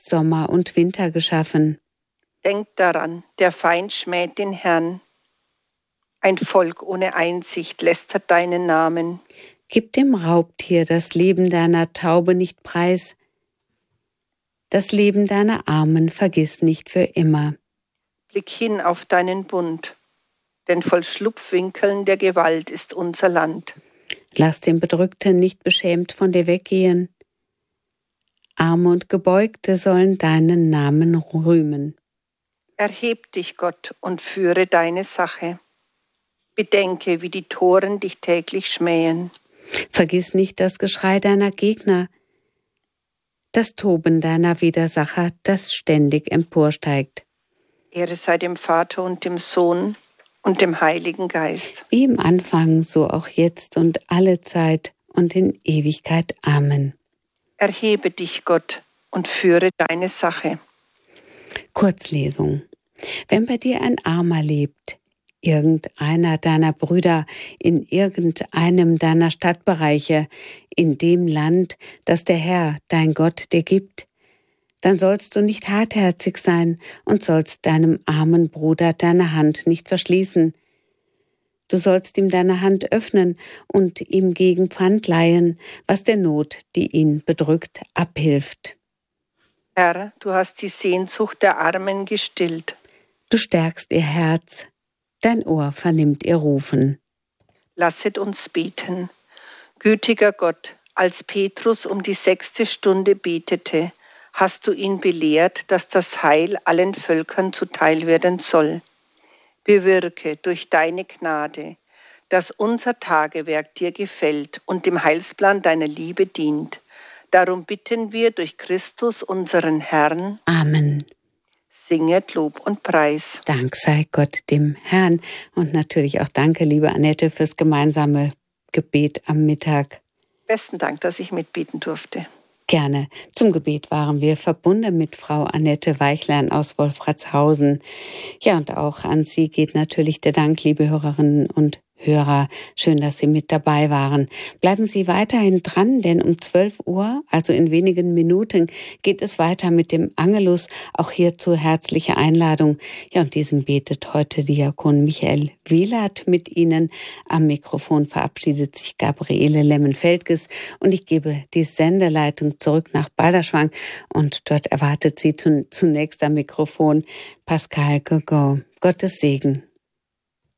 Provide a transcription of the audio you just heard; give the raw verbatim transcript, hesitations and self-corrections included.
hast Sommer und Winter geschaffen. Denk daran, der Feind schmäht den Herrn. Ein Volk ohne Einsicht lästert deinen Namen. Gib dem Raubtier das Leben deiner Taube nicht preis. Das Leben deiner Armen vergiss nicht für immer. Blick hin auf deinen Bund, denn voll Schlupfwinkeln der Gewalt ist unser Land. Lass den Bedrückten nicht beschämt von dir weggehen. Arme und Gebeugte sollen deinen Namen rühmen. Erheb dich, Gott, und führe deine Sache. Bedenke, wie die Toren dich täglich schmähen. Vergiss nicht das Geschrei deiner Gegner, das Toben deiner Widersacher, das ständig emporsteigt. Ehre sei dem Vater und dem Sohn und dem Heiligen Geist. Wie im Anfang, so auch jetzt und alle Zeit und in Ewigkeit. Amen. Erhebe dich, Gott, und führe deine Sache. Kurzlesung. Wenn bei dir ein Armer lebt, irgendeiner deiner Brüder in irgendeinem deiner Stadtbereiche, in dem Land, das der Herr, dein Gott, dir gibt, dann sollst du nicht hartherzig sein und sollst deinem armen Bruder deine Hand nicht verschließen. Du sollst ihm deine Hand öffnen und ihm gegen Pfand leihen, was der Not, die ihn bedrückt, abhilft. Herr, du hast die Sehnsucht der Armen gestillt. Du stärkst ihr Herz, dein Ohr vernimmt ihr Rufen. Lasset uns beten. Gütiger Gott, als Petrus um die sechste Stunde betete, hast du ihn belehrt, dass das Heil allen Völkern zuteil werden soll. Bewirke durch deine Gnade, dass unser Tagewerk dir gefällt und dem Heilsplan deiner Liebe dient. Darum bitten wir durch Christus, unseren Herrn. Amen. Singet Lob und Preis. Dank sei Gott dem Herrn. Und natürlich auch danke, liebe Annette, fürs gemeinsame Gebet am Mittag. Besten Dank, dass ich mitbeten durfte. Gerne. Zum Gebet waren wir verbunden mit Frau Annette Weichlein aus Wolfratshausen. Ja, und auch an Sie geht natürlich der Dank, liebe Hörerinnen und Hörer. Schön, dass Sie mit dabei waren. Bleiben Sie weiterhin dran, denn um zwölf Uhr, also in wenigen Minuten, geht es weiter mit dem Angelus. Auch hierzu herzliche Einladung. Ja, und diesem betet heute Diakon Michael Wielert mit Ihnen. Am Mikrofon verabschiedet sich Gabriele Lemmen-Feldges und ich gebe die Sendeleitung zurück nach Balderschwang und dort erwartet Sie zunächst am Mikrofon Pascal Gogo. Gottes Segen.